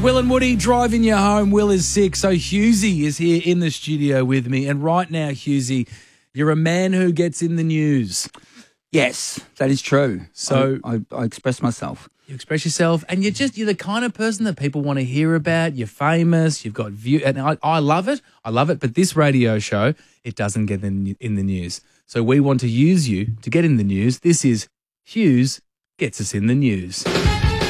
Will and Woody driving you home. Will is sick, so Hughesy is here in the studio with me. And right now, Hughesy, you're a man who gets in the news. Yes, that is true. So I express myself. You express yourself, and you're the kind of person that people want to hear about. You're famous. You've got view, and I love it. I love it. But this radio show, it doesn't get in the news. So we want to use you to get in the news. This is Hughes Gets Us in the News. Here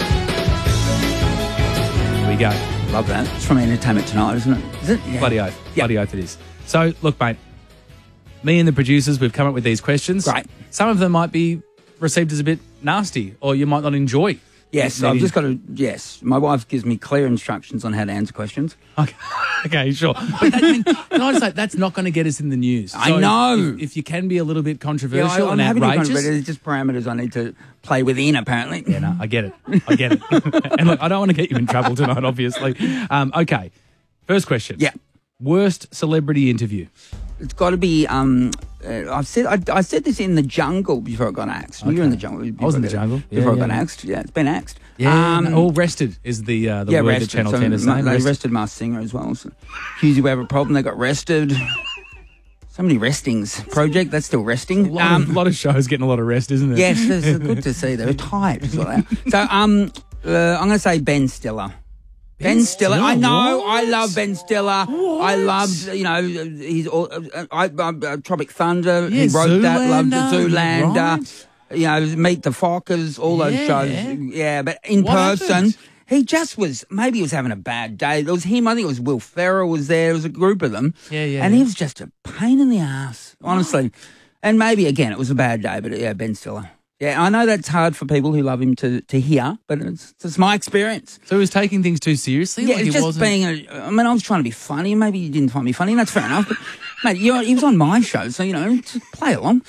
we go. Love that. It's from Entertainment Tonight, isn't it? Is it? Yeah. Bloody oath. Yep. Bloody oath it is. So, look, mate, me and the producers, we've come up with these questions. Great. Some of them might be received as a bit nasty, or you might not enjoy. Yes, I've just got to, yes. My wife gives me clear instructions on how to answer questions. Okay, sure. But can I just say, that's not going to get us in the news. I know. If you can be a little bit controversial I'm and happy outrageous. to there's just parameters I need to play within, apparently. Yeah, no, I get it. And look, I don't want to get you in trouble tonight, obviously. Okay, first question. Yeah. Worst celebrity interview? It's got to be, I said this in The Jungle before I got axed. Okay. You were in The Jungle. I was in The Jungle. Before I got axed. Yeah, it's been axed. Yeah, all rested is the word that Channel 10 is saying. They arrested Masked Singer as well. So Hughesy, we have a problem. They got arrested. So many restings. Project, that's still resting. A lot of shows getting a lot of rest, isn't it? Yes, it's good to see. They're tight. So I'm going to say Ben Stiller. Ben Stiller. I know. What? I love Ben Stiller. What? I loved, he's all, Tropic Thunder. Yeah, he wrote that. Loved Zoolander, Zoolander. Right. Meet the Fockers, all those shows. Yeah, but in What person, happened? he just was, maybe he was having a bad day. There was him. I think it was Will Ferrell was there. There was a group of them. And he was just a pain in the ass, honestly. And maybe, again, it was a bad day, but yeah, Ben Stiller. Yeah, I know that's hard for people who love him to hear, but it's my experience. So he was taking things too seriously? Yeah, like it's just being I was trying to be funny. Maybe you didn't find me funny, and that's fair enough. But, mate, he was on my show, so, just play along.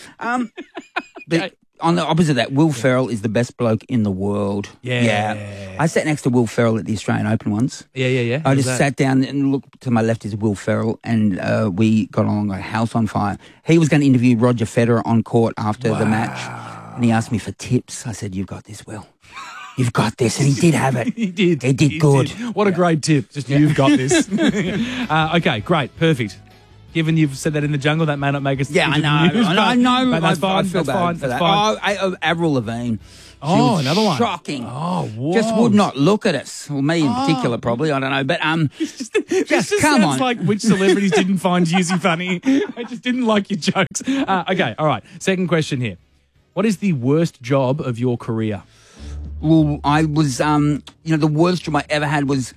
But on the opposite of that, Will Ferrell is the best bloke in the world. Yeah. I sat next to Will Ferrell at the Australian Open once. Yeah. I just sat down and looked to my left is Will Ferrell, and we got along like a house on fire. He was going to interview Roger Federer on court after the match. And he asked me for tips. I said, "You've got this, Will. You've got this." And he did have it. He did. He did good. What a great tip. Just you've got this. Okay, great. Perfect. Given you've said that in The Jungle, that may not make us... Yeah, I know. But that's fine. I feel bad for that. Avril Lavigne. She was another one. Shocking. Oh, wow. Just would not look at us. Well, me in particular, probably. I don't know. But just come sounds on. like which celebrities didn't find Hughesy funny. I just didn't like your jokes. Okay, all right. Second question here. What is the worst job of your career? Well, I was, the worst job I ever had was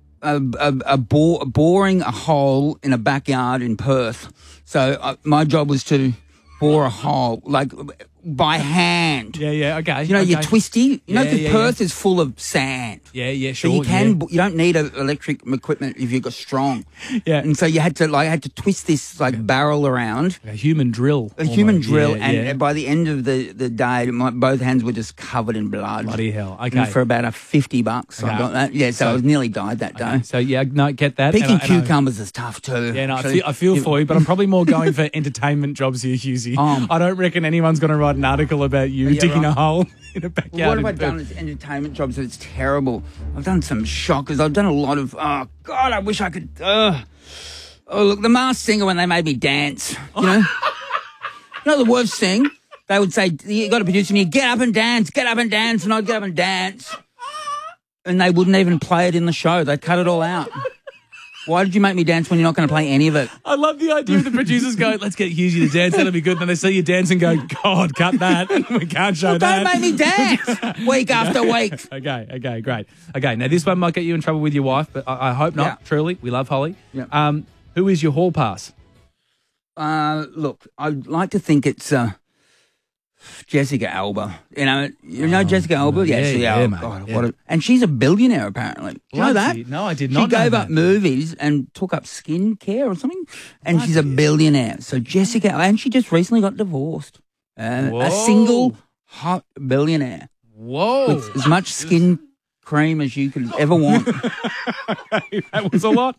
boring a hole in a backyard in Perth. So my job was to bore a hole, like by hand. Yeah, okay. You're twisty. Perth yeah. is full of sand. Yeah, So sure. you don't need electric equipment if you've got strong. Yeah. And so you had to twist this barrel around. A human drill. Human drill. Yeah, and by the end of the day, both hands were just covered in blood. Bloody hell. Okay. And for about $50, Okay. I got that. Yeah, so I nearly died that day. Okay. So, get that. Picking cucumbers is tough too. Yeah, no, I feel for you, but I'm probably more going for entertainment jobs here, Hughesy. I don't reckon anyone's going to write an article about you digging a hole in a backyard. What have I done as entertainment jobs that's terrible? I've done some shockers. I've done a lot of, oh, God, I wish I could, oh, look, The Masked Singer when they made me dance, You know the worst thing? They would say, you got to produce me, get up and dance, and I'd get up and dance. And they wouldn't even play it in the show. They'd cut it all out. Why did you make me dance when you're not going to play any of it? I love the idea of the producers going, let's get Hughesy to dance, that'll be good. And then they see you dance and go, God, cut that. We can't show that. Don't make me dance week after week. Okay, great. Okay, now this one might get you in trouble with your wife, but I hope not. Yeah. Truly, we love Holly. Yeah. Who is your hall pass? Look, I'd like to think it's Jessica Alba. You know Jessica Alba? Yeah, mate. God, and she's a billionaire, apparently. Do you know that? No, I did not. She gave up movies and took up skincare or something, and she's a billionaire. So Jessica, and she just recently got divorced. A single hot billionaire. Whoa. With as much skin cream as you could ever want. That was a lot.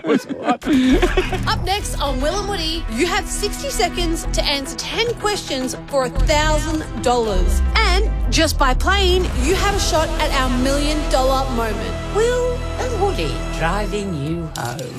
Up next on Will and Woody, you have 60 seconds to answer 10 questions for $1,000. And Just by playing, you have a shot at our $1 million moment. Will and Woody driving you home.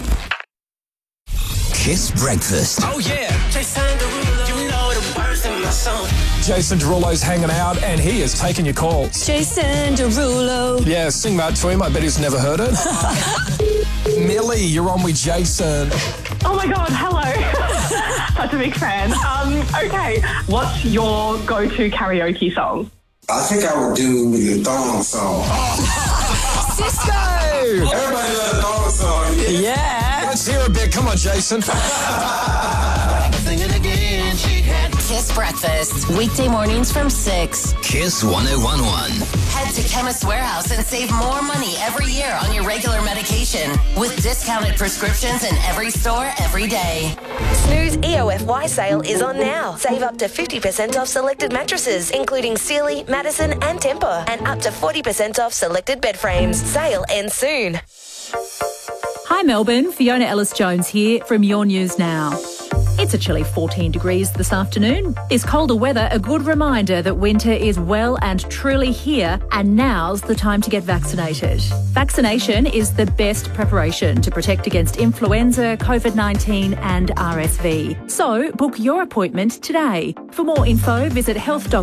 Kiss Breakfast. Oh yeah, Jason Derulo, you know the words in my song. Jason Derulo's hanging out and he is taking your calls. Jason Derulo. Yeah, sing that to him. I bet he's never heard it. Millie, you're on with Jason. Oh my God, hello. Such a big fan. Okay, what's your go-to karaoke song? I think I would do the thong song. Cisco! Everybody loves the thong song. Yeah. Let's hear a bit. Come on, Jason. Singing again, she had Kiss Breakfast, weekday mornings from 6. Kiss 1011. Head to Chemist Warehouse and save more money every year on your regular medication with discounted prescriptions in every store every day. Snooze EOFY sale is on now. Save up to 50% off selected mattresses, including Sealy, Madison and Tempur, and up to 40% off selected bed frames. Sale ends soon. Hi Melbourne, Fiona Ellis-Jones here from Your News Now. It's a chilly 14 degrees this afternoon. This colder weather, a good reminder that winter is well and truly here, and now's the time to get vaccinated. Vaccination is the best preparation to protect against influenza, COVID-19 and RSV. So book your appointment today. For more info, visit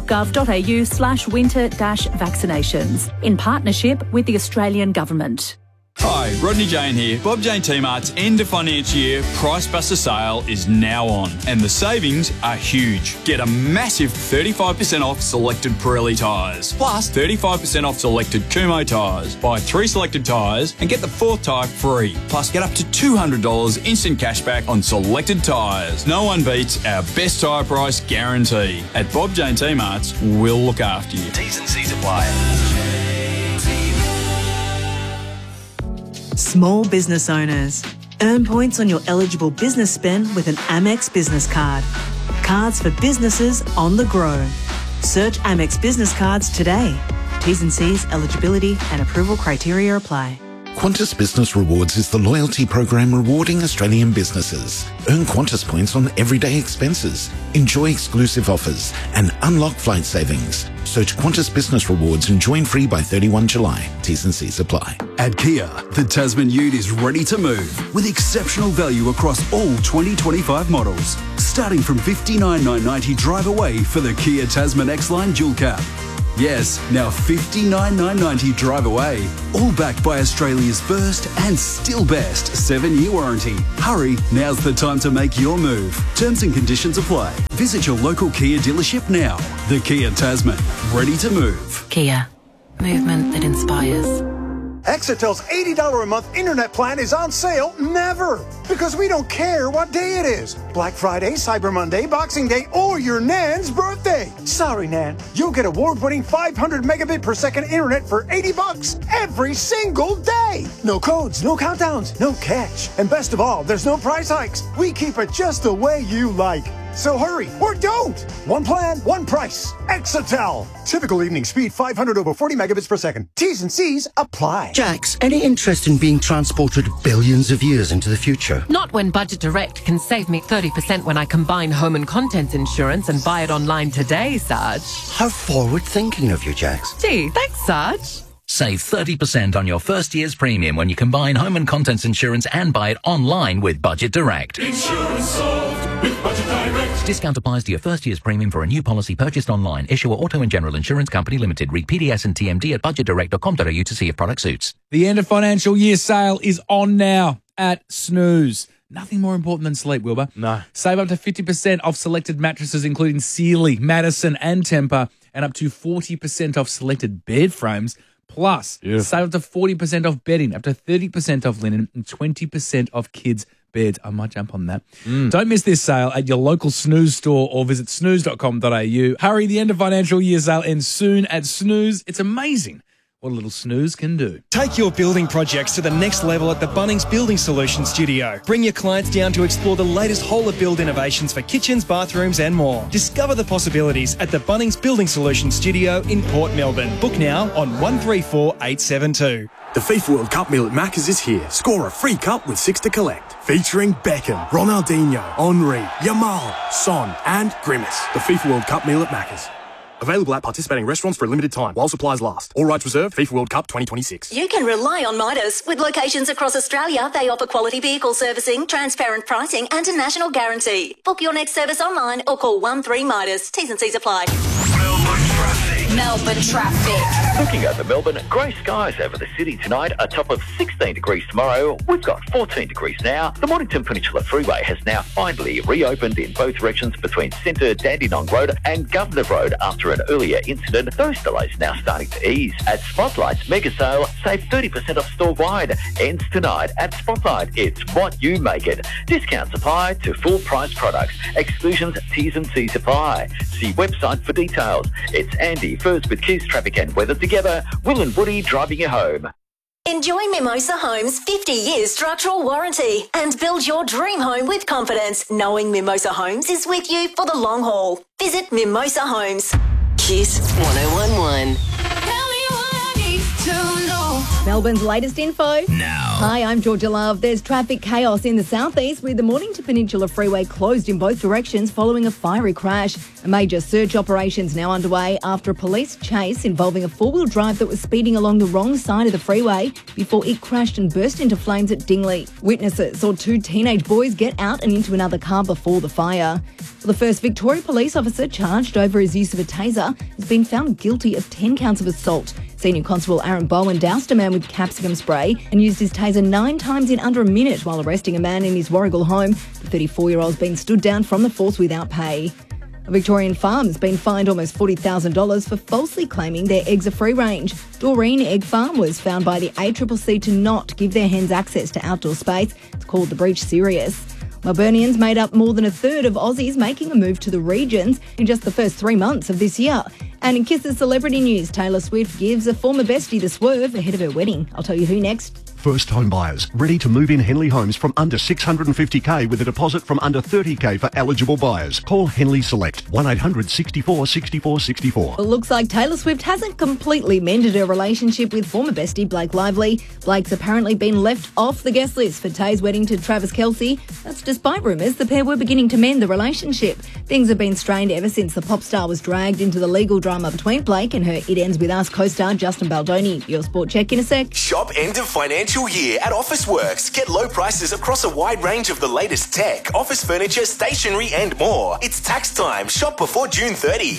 health.gov.au/winter-vaccinations in partnership with the Australian Government. Hi, Rodney Jane here. Bob Jane T-Mart's end of financial year Price Buster sale is now on, and the savings are huge. Get a massive 35% off selected Pirelli tyres, plus 35% off selected Kumho tyres. Buy 3 selected tyres and get the 4th tyre free, plus get up to $200 instant cashback on selected tyres. No one beats our best tyre price guarantee. At Bob Jane T-Mart's, we'll look after you. T's and C's apply. Small business owners. Earn points on your eligible business spend with an Amex business card. Cards for businesses on the grow. Search Amex business cards today. T's and C's, eligibility and approval criteria apply. Qantas Business Rewards is the loyalty program rewarding Australian businesses. Earn Qantas points on everyday expenses, enjoy exclusive offers, and unlock flight savings. Search Qantas Business Rewards and join free by 31 July. T's and C's apply. At Kia, the Tasman Ute is ready to move with exceptional value across all 2025 models. Starting from $59,990 drive away for the Kia Tasman X-Line Dual Cab. Yes, now $59,990 drive away. All backed by Australia's first and still best 7-year warranty. Hurry, now's the time to make your move. Terms and conditions apply. Visit your local Kia dealership now. The Kia Tasman, ready to move. Kia, movement that inspires. Exitel's $80 a month internet plan is on sale never, because we don't care what day it is. Black Friday, Cyber Monday, Boxing Day, or your Nan's birthday. Sorry, Nan. You'll get award-winning 500 megabit per second internet for $80 every single day. No codes, no countdowns, no catch. And best of all, there's no price hikes. We keep it just the way you like. So hurry, or don't! One plan, one price. Exitel. Typical evening speed 500 over 40 megabits per second. T's and C's apply. Jax, any interest in being transported billions of years into the future? Not when Budget Direct can save me 30% when I combine home and contents insurance and buy it online today, Sarge. How forward-thinking of you, Jax. Gee, thanks, Sarge. Save 30% on your first year's premium when you combine home and contents insurance and buy it online with Budget Direct. Insurance solved with Budget Direct. Discount applies to your first year's premium for a new policy purchased online. Issuer Auto and General Insurance Company Limited. Read PDS and TMD at budgetdirect.com.au to see if product suits. The end of financial year sale is on now at Snooze. Nothing more important than sleep, Wilbur. No. Save up to 50% off selected mattresses, including Sealy, Madison and Tempur, and up to 40% off selected bed frames. Plus, save up to 40% off bedding, up to 30% off linen, and 20% off kids' beds. I might jump on that. Don't miss this sale at your local Snooze store or visit snooze.com.au. Hurry, the end of financial year sale ends soon at Snooze. It's amazing what a little snooze can do. Take your building projects to the next level at the Bunnings Building Solutions Studio. Bring your clients down to explore the latest whole of build innovations for kitchens, bathrooms and more. Discover the possibilities at the Bunnings Building Solutions Studio in Port Melbourne. Book now on 134872. The FIFA World Cup meal at Macca's is here. Score a free cup with 6 to collect. Featuring Beckham, Ronaldinho, Henry, Yamal, Son and Grimace. The FIFA World Cup meal at Macca's. Available at participating restaurants for a limited time while supplies last. All rights reserved. FIFA World Cup 2026. You can rely on Midas. With locations across Australia, they offer quality vehicle servicing, transparent pricing and a national guarantee. Book your next service online or call 13 Midas. T's and C's apply. Melbourne traffic. Looking over Melbourne, grey skies over the city tonight, a top of 16 degrees tomorrow. We've got 14 degrees now. The Mornington Peninsula Freeway has now finally reopened in both directions between Centre Dandenong Road and Governor Road after an earlier incident. Those delays now starting to ease. At Spotlight's mega sale, save 30% off store-wide. Ends tonight at Spotlight. It's what you make it. Discounts apply to full-price products. Exclusions, T's and C's apply. See website for details. It's Andy first with Keys Traffic and Weather together. Will and Woody driving you home. Enjoy Mimosa Homes' 50-year structural warranty and build your dream home with confidence, knowing Mimosa Homes is with you for the long haul. Visit Mimosa Homes. Kiss 1011. Melbourne's latest info. Now. Hi, I'm Georgia Love. There's traffic chaos in the southeast with the Mornington Peninsula Freeway closed in both directions following a fiery crash. A major search operation's now underway after a police chase involving a four-wheel drive that was speeding along the wrong side of the freeway before it crashed and burst into flames at Dingley. Witnesses saw two teenage boys get out and into another car before the fire. The first Victoria police officer charged over his use of a taser has been found guilty of 10 counts of assault. Senior Constable Aaron Bowen doused a man with capsicum spray and used his taser 9 times in under a minute while arresting a man in his Warragul home. The 34-year-old's been stood down from the force without pay. A Victorian farm has been fined almost $40,000 for falsely claiming their eggs are free range. Doreen Egg Farm was found by the ACCC to not give their hens access to outdoor space. It's called the breach serious. Melburnians made up more than a third of Aussies making a move to the regions in just the first 3 months of this year. And in Kiss's celebrity news, Taylor Swift gives a former bestie the swerve ahead of her wedding. I'll tell you who next. First home buyers ready to move in Henley Homes from under $650K with a deposit from under $30K for eligible buyers. Call Henley Select 1-800 64 64 64. It looks like Taylor Swift hasn't completely mended her relationship with former bestie Blake Lively. Blake's apparently been left off the guest list for Tay's wedding to Travis Kelce. That's despite rumours the pair were beginning to mend the relationship. Things have been strained ever since the pop star was dragged into the legal drama between Blake and her It Ends With Us co-star Justin Baldoni. Your sport check in a sec. Shop end of financial year at Officeworks. Get low prices across a wide range of the latest tech, office furniture, stationery and more. It's tax time. Shop before June 30.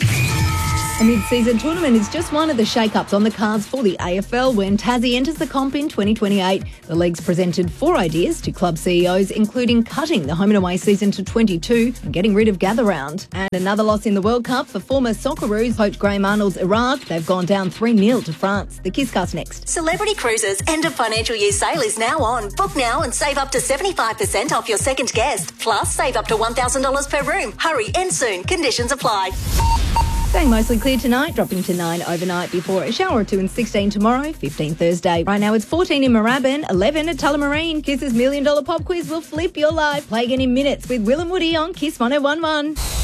A mid-season tournament is just one of the shake-ups on the cards for the AFL when Tassie enters the comp in 2028. The league's presented 4 ideas to club CEOs, including cutting the home and away season to 22 and getting rid of Gather Round. And another loss in the World Cup for former Socceroos coach Graham Arnold's Iraq. They've gone down 3-0 to France. The Kisscast next. Celebrity Cruises' end of financial year sale is now on. Book now and save up to 75% off your second guest. Plus, save up to $1,000 per room. Hurry, end soon. Conditions apply. Staying mostly clear tonight, dropping to 9 overnight before a shower or 2 and 16 tomorrow, 15 Thursday. Right now it's 14 in Moorabbin, 11 at Tullamarine. Kiss's $1 Million Pop Quiz will flip your life. Play again in minutes with Will and Woody on Kiss 1011.